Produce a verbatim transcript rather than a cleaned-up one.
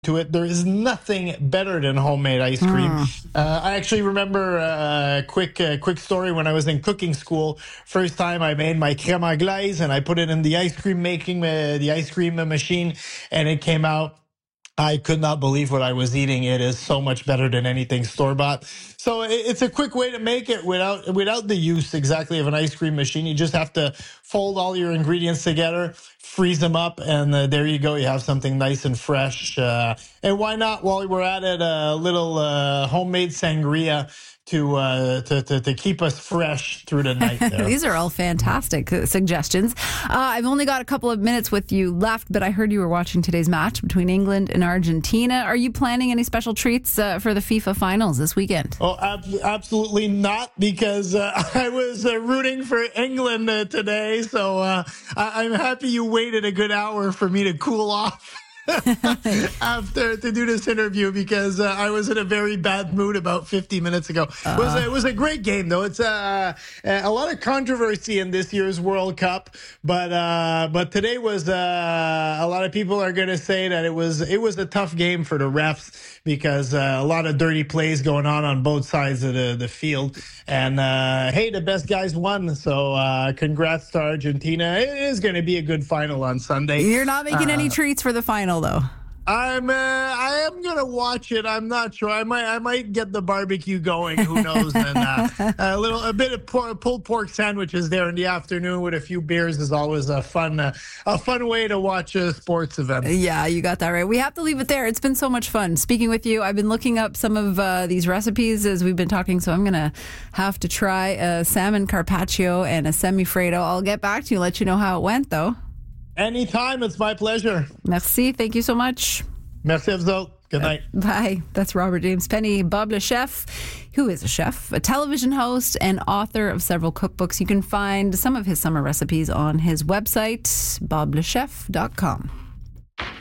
to it. There is nothing better than homemade ice cream. Mm. Uh, I actually remember a quick uh, quick story when I was in cooking school. First time I made my crème anglaise and I put it in the ice cream making uh, the ice cream machine, and it came out. I could not believe what I was eating. It is so much better than anything store-bought. So it's a quick way to make it without without the use exactly of an ice cream machine. You just have to fold all your ingredients together, freeze them up, and uh, there you go. You have something nice and fresh. Uh, and why not, while we're at it, a little uh, homemade sangria to, uh, to to to keep us fresh through the night there. These are all fantastic suggestions. Uh, I've only got a couple of minutes with you left, but I heard you were watching today's match between England and Argentina. Are you planning any special treats uh, for the FIFA finals this weekend? Oh, ab- absolutely not, because uh, I was uh, rooting for England uh, today, so uh, I- I'm happy you waited a good hour for me to cool off. After to do this interview, because uh, I was in a very bad mood about fifty minutes ago. Uh, it, was a, it was a great game, though. It's uh, a lot of controversy in this year's World Cup, but uh, but today was uh, a lot of people are going to say that it was it was a tough game for the refs, because uh, a lot of dirty plays going on on both sides of the, the field. And uh, hey, the best guys won, so uh, congrats to Argentina. It is going to be a good final on Sunday. You're not making uh, any treats for the final, though. I'm uh, I am gonna watch it. I'm not sure. I might I might get the barbecue going. Who knows? And uh, a little a bit of por- pulled pork sandwiches there in the afternoon with a few beers is always a fun uh, a fun way to watch a sports event. Yeah, you got that right. We have to leave it there. It's been so much fun speaking with you. I've been looking up some of uh, these recipes as we've been talking, so I'm gonna have to try a salmon carpaccio and a semifreddo. I'll get back to you, let you know how it went, though. Anytime. It's my pleasure. Merci. Thank you so much. Merci à vous autres. Good night. Uh, bye. That's Robert James Penny, Bob Le Chef, who is a chef, a television host, and author of several cookbooks. You can find some of his summer recipes on his website, bob le chef dot com.